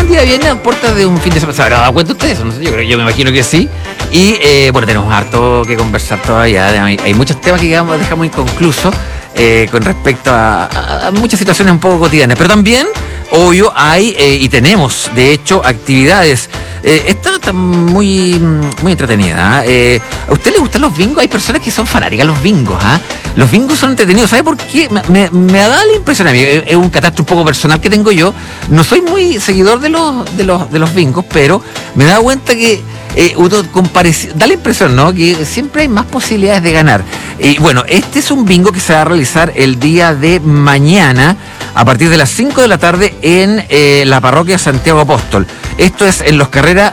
día viernes a puertas de un fin de semana. ¿Se habrá dado cuenta ustedes? No sé, yo me imagino que sí. Y bueno, tenemos harto que conversar todavía. Hay muchos temas que dejamos inconclusos con respecto a muchas situaciones un poco cotidianas. Pero también, obvio, hay y tenemos, de hecho, actividades. Está muy entretenida. ¿A usted le gustan los bingos? Hay personas que son fanáticas de los bingos. Los bingos son entretenidos. ¿Sabe por qué? Me da la impresión a mí, es un catástrofe un poco personal que tengo yo. No soy muy seguidor de los bingos, pero me da cuenta que da la impresión, ¿no?, que siempre hay más posibilidades de ganar. Y bueno, este es un bingo que se va a realizar el día de mañana a partir de las 5 de la tarde en la parroquia Santiago Apóstol. Esto es en Los Carreras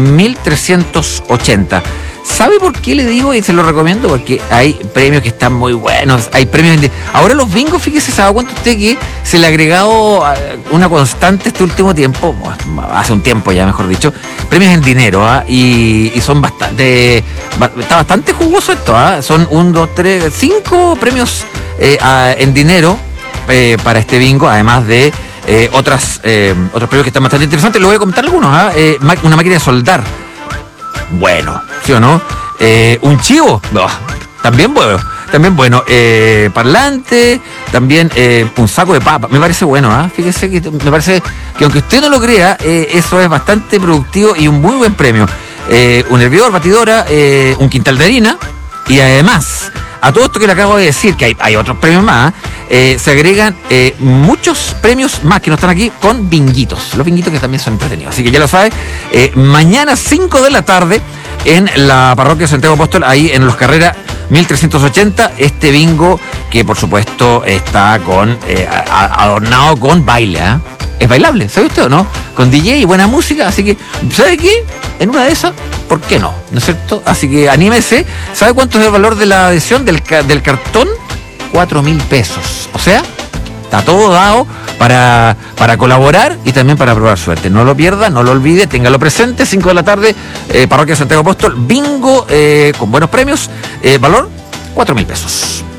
1380. ¿Sabe por qué le digo y se lo recomiendo? Porque hay premios que están muy buenos, hay premios Ahora los bingos, fíjese, ¿se ha dado cuenta usted que se le ha agregado una constante este último tiempo, hace un tiempo ya, mejor dicho, premios en dinero, y son está bastante jugoso esto, son 1, 2, 3, 5 premios en dinero para este bingo, además de otros premios que están bastante interesantes. Le voy a comentar algunos. Una máquina de soldar, bueno, ¿sí o no? Un chivo, también bueno. Parlante, también un saco de papa, me parece bueno. Fíjese que me parece que, aunque usted no lo crea, eso es bastante productivo y un muy buen premio. Un hervidor, batidora, un quintal de harina, y además, a todo esto que le acabo de decir, que hay otros premios más, se agregan muchos premios más que no están aquí con binguitos. Los binguitos que también son entretenidos. Así que ya lo sabe, mañana 5 de la tarde en la parroquia Santiago Apóstol, ahí en Los Carreras 1380, este bingo que por supuesto está adornado con baile. Es bailable, ¿sabe usted o no? Con DJ y buena música, así que, ¿sabe qué? En una de esas, ¿por qué no? ¿No es cierto? Así que anímese. ¿Sabe cuánto es el valor de la adhesión del cartón? 4.000 pesos. O sea, está todo dado para colaborar y también para probar suerte. No lo pierda, no lo olvide, téngalo presente. 5 de la tarde, parroquia Santiago Apóstol, bingo con buenos premios, valor 4.000 pesos.